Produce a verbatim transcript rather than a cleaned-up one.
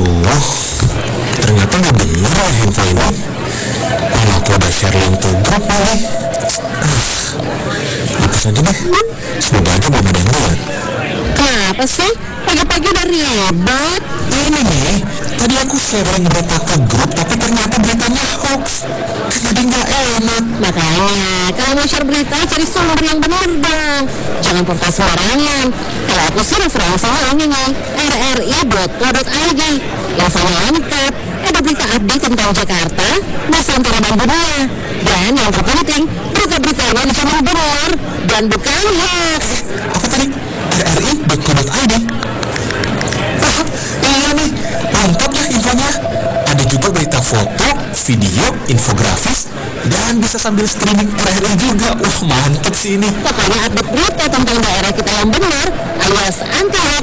Aduh, ternyata nggak bener ya info ini. Kalau aku udah share link ke grup lagi. Hapus aja deh. Semoga aja belum ada yang lihat. Kenapa sih? Pagi-pagi udah ribet. Ini nih, tadi aku sharing berita ke grup, tapi ternyata beritanya hoax. Jadi nggak enak. Makanya, kalau mau share berita, cari sumber yang benar dong. Jangan portal sembarangan. Kalau aku sih referensinya ini nih, r r i dot co dot i d. Infonya lengkap, ada berita update tentang Jakarta, Nusantara dan dunia. Dan yang terpenting, berita-beritanya dijamin benar dan bukan hoax. Apa tadi? r r i dot co dot i d. Wah, iya nih, lengkap ya infonya. Ada juga berita foto, video, infografis, dan bisa sambil streaming R R I juga. Wah, mantep sih ini. Pokoknya update berita tentang daerah kita yang benar, alias anti hoax